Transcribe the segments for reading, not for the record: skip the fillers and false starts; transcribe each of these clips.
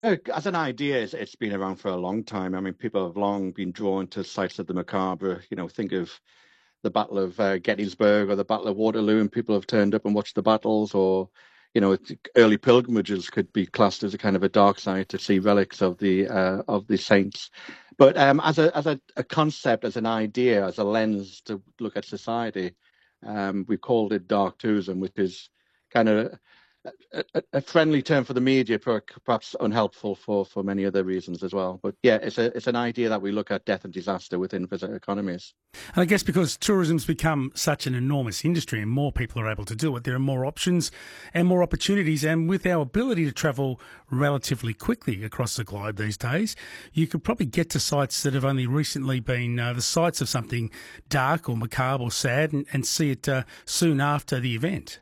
As an idea, it's been around for a long time. I mean, people have long been drawn to sites of the macabre. Think of the Battle of Gettysburg or the Battle of Waterloo, and people have turned up and watched the battles. Or, early pilgrimages could be classed as a kind of a dark site to see relics of the saints. But as a concept, as an idea, as a lens to look at society, we called it dark tourism, which is kind of a friendly term for the media, perhaps unhelpful for many other reasons as well. But yeah, it's an idea that we look at death and disaster within visitor economies. And I guess because tourism's become such an enormous industry and more people are able to do it, there are more options and more opportunities. And with our ability to travel relatively quickly across the globe these days, you could probably get to sites that have only recently been the sites of something dark or macabre or sad and see it soon after the event.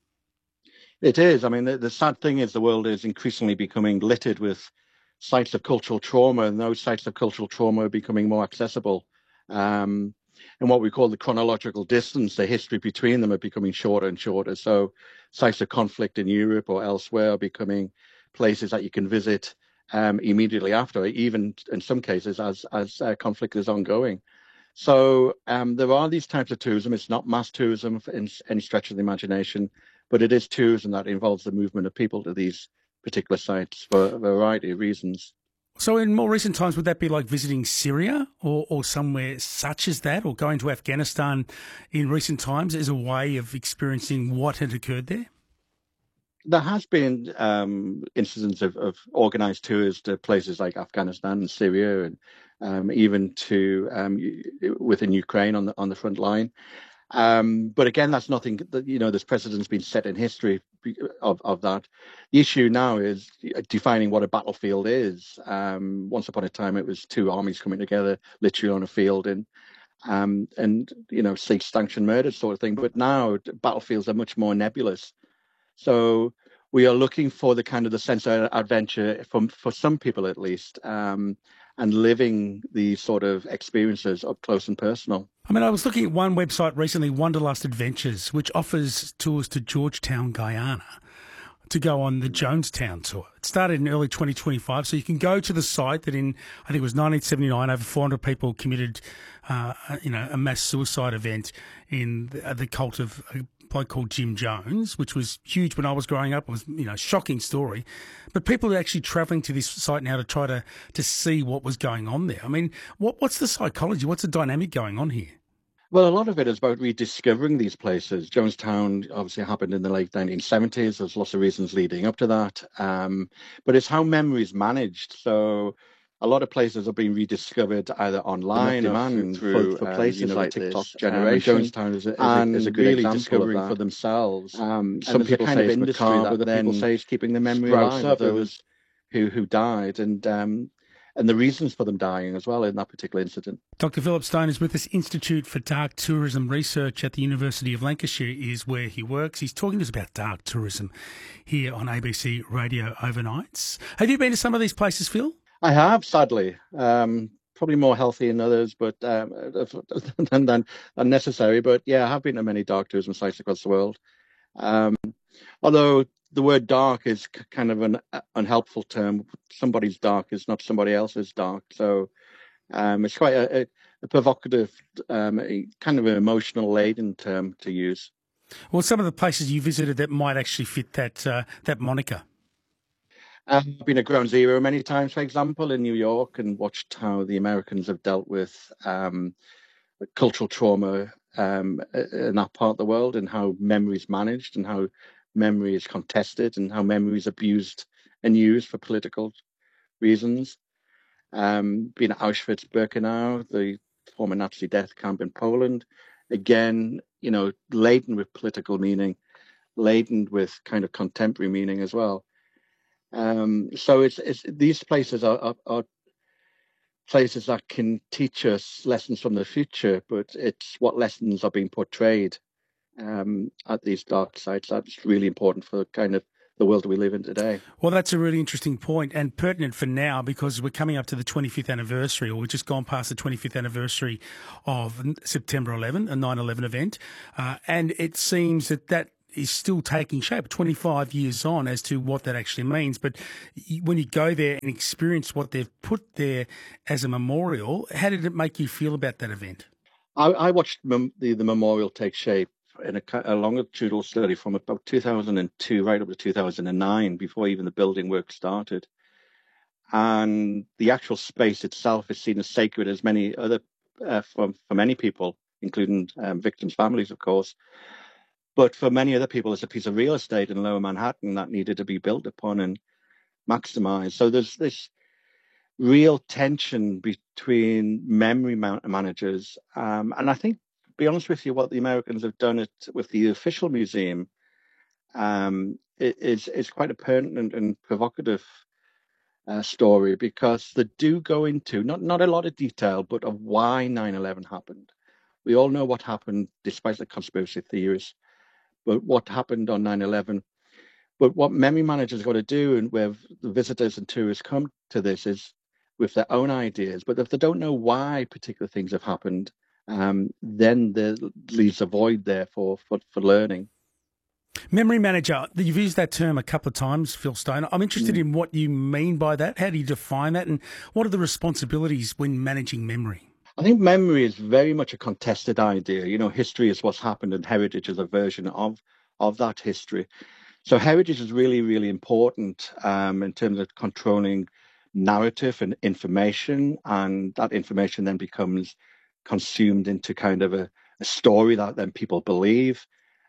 It is. I mean, the sad thing is the world is increasingly becoming littered with sites of cultural trauma, and those sites of cultural trauma are becoming more accessible. Um, and what we call the chronological distance, the history between them are becoming shorter and shorter. So sites of conflict in Europe or elsewhere are becoming places that you can visit immediately after, even in some cases as conflict is ongoing. So there are these types of tourism. It's not mass tourism in any stretch of the imagination, but it is tourism that involves the movement of people to these particular sites for a variety of reasons. So in more recent times, would that be like visiting Syria or somewhere such as that, or going to Afghanistan in recent times as a way of experiencing what had occurred there? There has been incidents of organized tours to places like Afghanistan and Syria, and even to within Ukraine on the front line. But again, that's nothing that, there's precedent's been set in history of that. The issue now is defining what a battlefield is. Once upon a time, it was two armies coming together literally on a field and sanctioned murder sort of thing. But now battlefields are much more nebulous. So we are looking for the kind of the sense of adventure for some people at least, and living these sort of experiences up close and personal. I mean, I was looking at one website recently, Wanderlust Adventures, which offers tours to Georgetown, Guyana, to go on the Jonestown tour. It started in early 2025, so you can go to the site that I think it was 1979, over 400 people committed, a mass suicide event in the cult of a bloke called Jim Jones, which was huge when I was growing up. It was, shocking story. But people are actually travelling to this site now to try to see what was going on there. I mean, what's the psychology? What's the dynamic going on here? Well, a lot of it is about rediscovering these places. Jonestown obviously happened in the late 1970s. There's lots of reasons leading up to that. But it's how memory is managed. So a lot of places are being rediscovered either online or demand through for places like TikTok this. generation. Jonestown Is is a a good really example of discovering that. for themselves. Some There's a people kind say of it's industry macabre, that other people then say it's keeping the memory sprouts alive of up of those. those who died and the reasons for them dying as well in that particular incident. Dr. Philip Stone is with us. Institute for Dark Tourism Research at the University of Lancashire is where he works. He's talking to us about dark tourism here on ABC Radio Overnights. Have you been to some of these places, Phil? I have, sadly. Probably more healthy than others, but than necessary. But yeah, I have been to many dark tourism sites across the world. Um, Although the word dark is kind of an unhelpful term. Somebody's dark is not somebody else's dark. So it's quite a provocative, kind of an emotional laden term to use. Well, some of the places you visited that might actually fit that moniker. I've been at Ground Zero many times, for example, in New York, and watched how the Americans have dealt with cultural trauma in that part of the world, and how memory is managed, and how memory is contested, and how memory is abused and used for political reasons. Been at Auschwitz Birkenau, the former Nazi death camp in Poland, again, laden with political meaning, laden with kind of contemporary meaning as well. So it's these places are places that can teach us lessons from the future, but it's what lessons are being portrayed at these dark sites that's really important for kind of the world we live in today. Well, that's a really interesting point and pertinent for now because we're coming up to the 25th anniversary, or we've just gone past the 25th anniversary of September 11, a 9/11 event, and it seems that is still taking shape 25 years on as to what that actually means. But when you go there and experience what they've put there as a memorial, how did it make you feel about that event? I watched the memorial take shape in a longitudinal study from about 2002 right up to 2009, before even the building work started. And the actual space itself is seen as sacred as many other for many people, including victims' families, of course. But for many other people, it's a piece of real estate in Lower Manhattan that needed to be built upon and maximized. So there's this real tension between memory managers, and I think, to be honest with you, what the Americans have done it with the official museum is quite a pertinent and provocative story, because they do go into not a lot of detail, but of why 9/11 happened. We all know what happened, despite the conspiracy theories, but what happened on 9/11. But what memory managers got to do, and where the visitors and tourists come to this, is with their own ideas. But if they don't know why particular things have happened, then there leaves a void there for learning. Memory manager, you've used that term a couple of times, Phil Stone. I'm interested in what you mean by that. How do you define that? And what are the responsibilities when managing memory? I think memory is very much a contested idea. You know, history is what's happened, and heritage is a version of that history. So heritage is really, really important in terms of controlling narrative and information, and that information then becomes consumed into kind of a story that then people believe.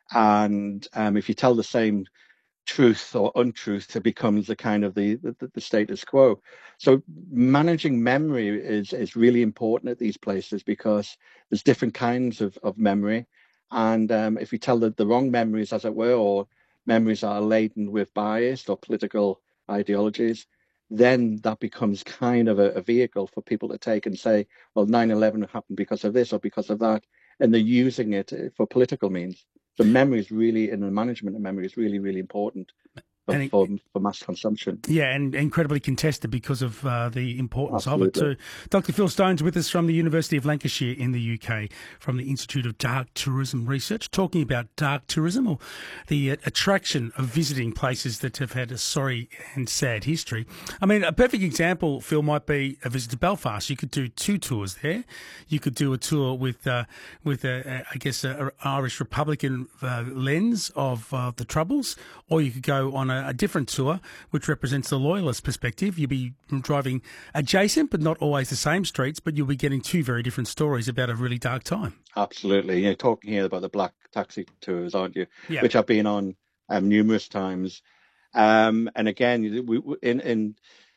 And if you tell the same truth or untruth, it becomes the kind of the status quo. So managing memory is really important at these places, because there's different kinds of memory. And if you tell the wrong memories, as it were, or memories that are laden with bias or political ideologies, then that becomes kind of a vehicle for people to take and say, well, 9/11 happened because of this or because of that. And they're using it for political means. So memory is really, in the management of memory, is really, really important And for mass consumption. yeah, and incredibly contested because of the importance of it Absolutely. too. Dr. Phil Stone's with us from the University of Lancashire in the UK, from the Institute of Dark Tourism Research, talking about dark tourism, or the attraction of visiting places that have had a sorry and sad history. I mean, a perfect example, Phil, might be a visit to Belfast. You could do two tours there. You could do a tour with I guess, an Irish Republican lens of the Troubles, or you could go on a different tour, which represents the loyalist perspective. You'll be driving adjacent, but not always the same streets, but you'll be getting two very different stories about a really dark time. Absolutely. You're talking here about the black taxi tours, aren't you? Yeah. Which I've been on numerous times. And again, in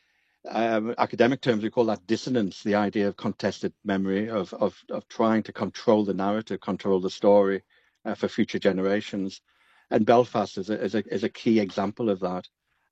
academic terms, we call that dissonance, the idea of contested memory, of trying to control the narrative, control the story for future generations. And Belfast is a key example of that,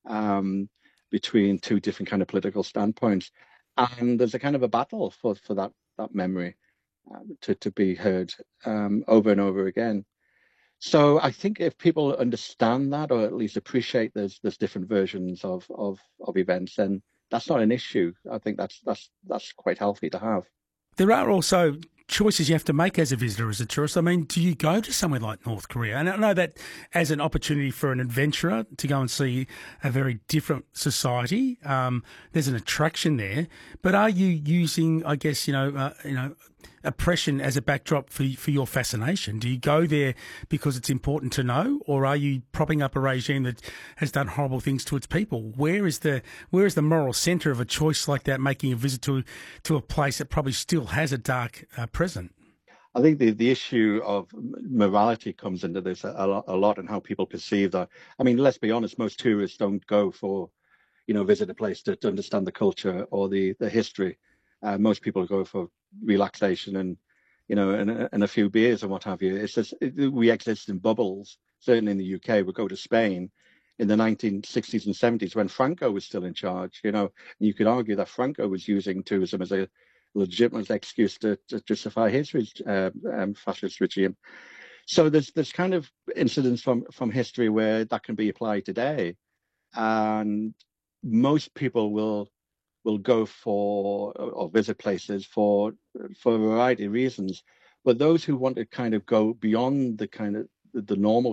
between two different kind of political standpoints. And there's a kind of a battle for that memory to be heard over and over again. So I think if people understand that, or at least appreciate there's different versions of events, then that's not an issue. I think that's quite healthy to have. There are also choices you have to make as a visitor, as a tourist. I mean, do you go to somewhere like North Korea? And I know that as an opportunity for an adventurer to go and see a very different society, there's an attraction there. But are you using, I guess, oppression as a backdrop for your fascination? Do you go there because it's important to know, or are you propping up a regime that has done horrible things to its people? Where is the moral centre of a choice like that, making a visit to a place that probably still has a dark present? I think the issue of morality comes into this a lot, and how people perceive that. I mean, let's be honest, most tourists don't go for, visit a place to understand the culture or the history. Most people go for relaxation and, and a few beers and what have you. It's just we exist in bubbles. Certainly in the UK, we go to Spain in the 1960s and 70s when Franco was still in charge. And you could argue that Franco was using tourism as a legitimate excuse to justify his fascist regime. So there's kind of incidents from history where that can be applied today, and most people will go for or visit places for a variety of reasons. But those who want to kind of go beyond the kind of the normal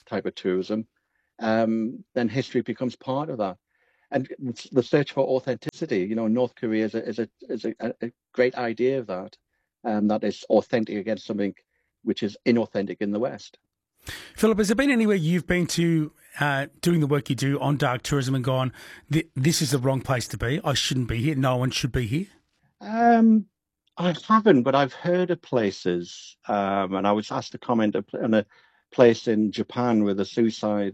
type of tourism, then history becomes part of that. And the search for authenticity, North Korea is a great idea of that, that is authentic against something which is inauthentic in the West. Philip, has there been anywhere you've been to doing the work you do on dark tourism and gone, this is the wrong place to be, I shouldn't be here, no one should be here? I haven't, but I've heard of places, and I was asked to comment on a place in Japan with a suicide,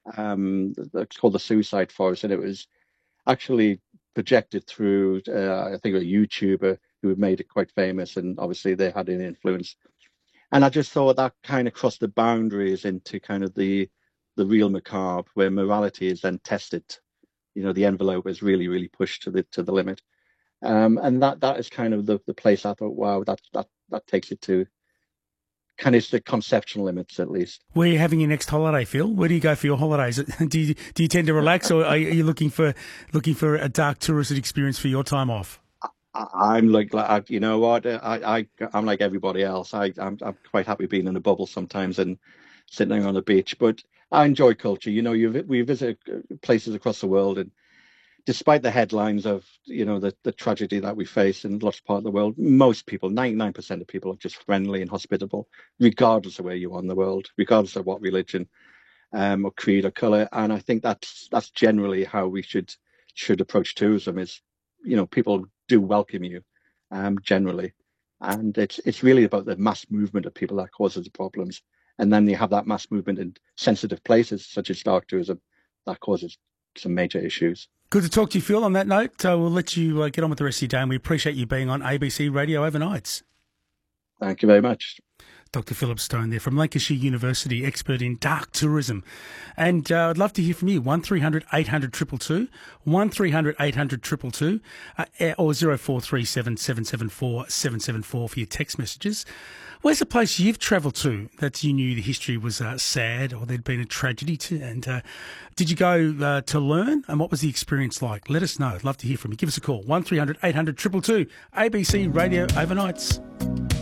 it's called the Suicide Forest, and it was actually projected through, I think, a YouTuber who had made it quite famous, and obviously they had an influence. And I just thought that kind of crossed the boundaries into kind of the real macabre, where morality is then tested. The envelope is really, really pushed to the limit. And that is kind of the place I thought, wow, that takes it to kind of the conceptual limits, at least. Where are you having your next holiday, Phil? Where do you go for your holidays? Do you tend to relax, or are you looking for a dark tourist experience for your time off? I'm like you know what? I'm like everybody else. I'm quite happy being in a bubble sometimes and sitting on the beach. But I enjoy culture. We visit places across the world, and despite the headlines of the tragedy that we face in lots of parts of the world, most people, 99% of people, are just friendly and hospitable, regardless of where you are in the world, regardless of what religion, or creed or color. And I think that's generally how we should approach tourism. Is people do welcome you, generally, and it's really about the mass movement of people that causes the problems. And then you have that mass movement in sensitive places such as dark tourism that causes some major issues. Good to talk to you, Phil. On that note, we'll let you get on with the rest of your day, and we appreciate you being on ABC Radio Overnights. Thank you very much. Dr. Philip Stone there from Lancashire University, expert in dark tourism. And I'd love to hear from you. 1300 800 222, 1300 800 222, or 0437 774 774 for your text messages. Where's a place you've travelled to that you knew the history was sad, or there'd been a tragedy to? And did you go to learn? And what was the experience like? Let us know. I'd love to hear from you. Give us a call. 1300 800 222, ABC Radio Overnights.